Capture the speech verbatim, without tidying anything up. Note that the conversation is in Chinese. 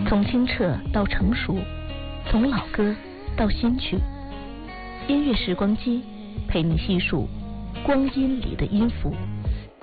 从清澈到成熟，从老歌到新曲，音乐时光机陪你细数光阴里的音符。